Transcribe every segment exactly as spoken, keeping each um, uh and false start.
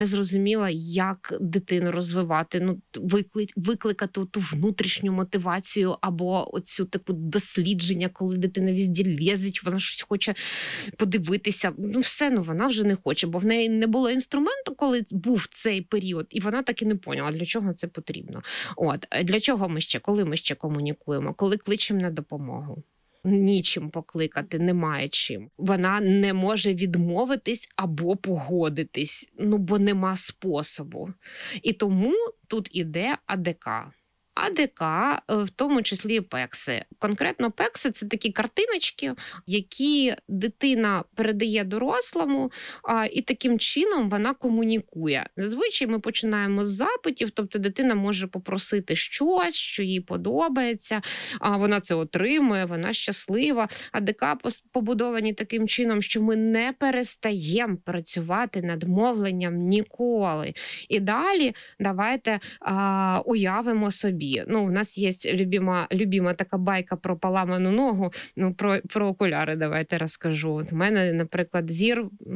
не зрозуміла, як дитину розвивати, ну, викли... викликати ту внутрішню мотивацію або оцю таку дослідження, коли дитина везде лізить, вона щось хоче подивитися. Ну, все, ну, вона вже не хоче, бо в неї не було інструменту, коли був цей період, і вона так і не поняла, для чого це потрібно. От, для чого ми ще, коли ми ще комунікуємо, коли кличемо на допомогу. Нічим покликати, немає чим. Вона не може відмовитись або погодитись, ну, бо нема способу. І тому тут іде АДК. АДК, в тому числі пекси. Конкретно пекси – це такі картиночки, які дитина передає дорослому, і таким чином вона комунікує. Зазвичай ми починаємо з запитів, тобто дитина може попросити щось, що їй подобається, а вона це отримує, вона щаслива. АДК побудовані таким чином, що ми не перестаємо працювати над мовленням ніколи. І далі давайте а, уявимо собі. Ну, у нас є любима, любима така байка про поламану ногу, ну, про, про окуляри давайте розкажу. От у мене, наприклад, зір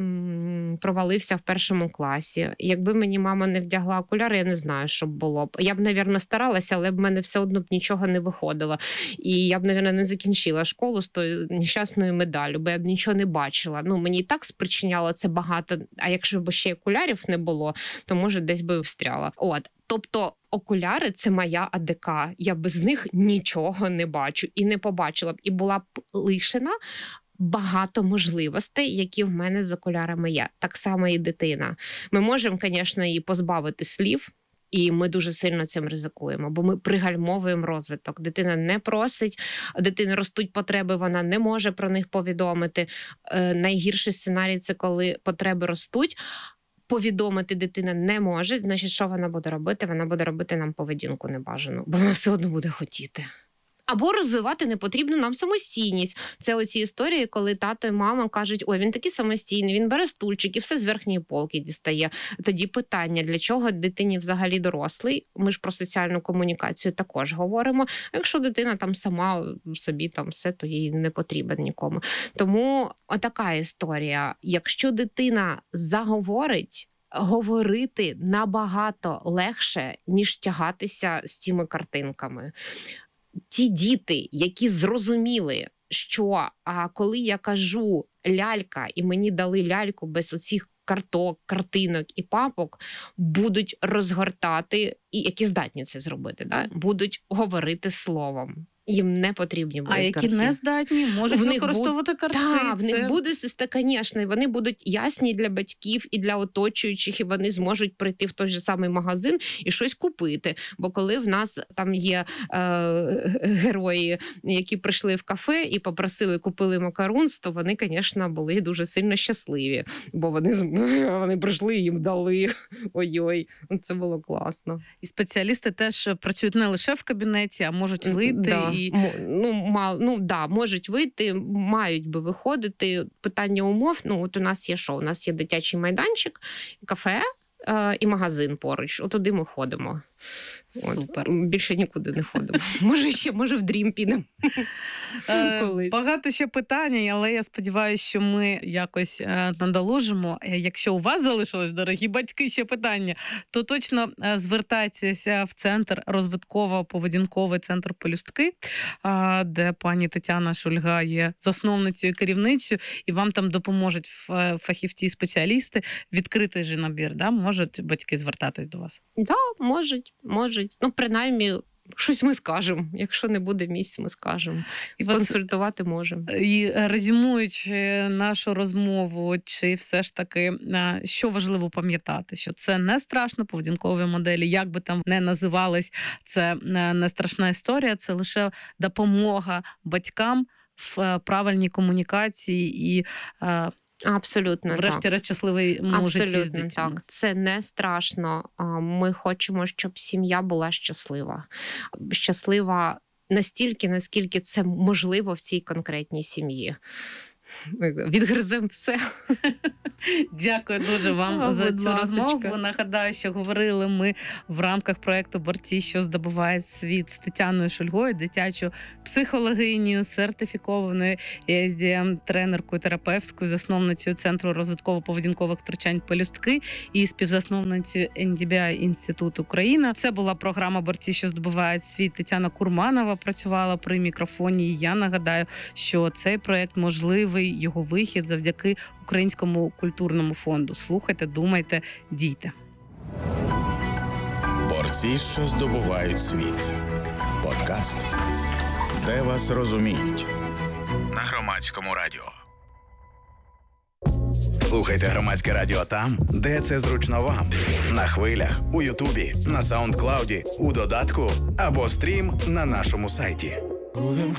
м- провалився в першому класі. Якби мені мама не вдягла окуляри, я не знаю, що б було б. Я б, мабуть, старалася, але в мене все одно б нічого не виходило. І я б, мабуть, не закінчила школу з тою нещасною медаллю, бо я б нічого не бачила. Ну, мені і так спричиняло це багато, а якщо б ще окулярів не було, то, може, десь би встряла. От. Тобто окуляри – це моя АДК. Я без них нічого не бачу і не побачила б. І була б лишена багато можливостей, які в мене з окулярами є. Так само і дитина. Ми можемо, звісно, її позбавити слів, і ми дуже сильно цим ризикуємо, бо ми пригальмовуємо розвиток. Дитина не просить, дитини ростуть потреби, вона не може про них повідомити. Е, найгірший сценарій – це коли потреби ростуть, повідомити дитина не може, значить, що вона буде робити? Вона буде робити нам поведінку небажану, бо вона все одно буде хотіти. Або розвивати непотрібну нам самостійність. Це оці історії, коли тато і мама кажуть, ой, він такий самостійний, він бере стульчик і все з верхньої полки дістає. Тоді питання, для чого дитині взагалі дорослий? Ми ж про соціальну комунікацію також говоримо. А якщо дитина там сама собі там все, то їй не потрібен нікому. Тому отака історія. Якщо дитина заговорить, говорити набагато легше, ніж тягатися з тими картинками. Ті діти, які зрозуміли, що а коли я кажу лялька, і мені дали ляльку без оцих карток, картинок і папок, будуть розгортати, і які здатні це зробити, да? Будуть говорити словом. Їм не потрібні будуть А які картки. не здатні, можуть в використовувати буд... картки. Так, в це... них буде, звісно, вони будуть ясні для батьків і для оточуючих, і вони зможуть прийти в той же самий магазин і щось купити. Бо коли в нас там є е- герої, які прийшли в кафе і попросили, купили макарунс, то вони, звісно, були дуже сильно щасливі. Бо вони, вони прийшли і їм дали. Ой-ой, це було класно. І спеціалісти теж працюють не лише в кабінеті, а можуть вийти. Да. І... Ну, мал, ну, да, можуть вийти, мають би виходити. Питання умов, ну, от у нас є що? У нас є дитячий майданчик, кафе е, і магазин поруч. От туди ми ходимо. Супер. От, більше нікуди не ходимо. Може, ще, може, в Дрім підемо. Колись. Багато ще питань, але я сподіваюся, що ми якось надолужимо. Якщо у вас залишилось, дорогі батьки, ще питання, то точно звертайтеся в центр розвитково-поведінковий центр «Пелюстки», де пані Тетяна Шульга є засновницею і керівницею, і вам там допоможуть фахівці, спеціалісти. Відкритий же набір, да? Можуть батьки звертатись до вас? Так, да, можуть, можуть. Ну, принаймні, щось ми скажемо. Якщо не буде місць, ми скажемо. І консультувати от, можемо. І резюмуючи нашу розмову, чи все ж таки, що важливо пам'ятати, що це не страшно, поведінкові моделі, як би там не називались, це не страшна історія, це лише допомога батькам в правильній комунікації і абсолютно врешті-решт щасливому житті з дітьми. Так, це не страшно. Ми хочемо, щоб сім'я була щаслива. Щаслива настільки, наскільки це можливо в цій конкретній сім'ї. відгриземо все. Дякую дуже вам О, за будь цю ласочка. розмову. Нагадаю, що говорили ми в рамках проєкту «Борці, що здобувають світ» з Тетяною Шульгою, дитячою психологинею, сертифікованою і ес ді ем-тренеркою, терапевткою, засновницею Центру розвитково-поведінкових втручань «Пелюстки» і співзасновницею ен ді бі ай Інститут Україна. Це була програма «Борці, що здобувають світ». Тетяна Курманова працювала при мікрофоні. І я нагадаю, що цей проєкт можливий, його вихід завдяки Українському культурному фонду. Слухайте, думайте, дійте. Борці, що здобувають світ. Подкаст, де вас розуміють. На Громадському радіо. Слухайте Громадське радіо там, де це зручно вам. На хвилях, у Ютубі, на Саундклауді, у додатку або стрім на нашому сайті.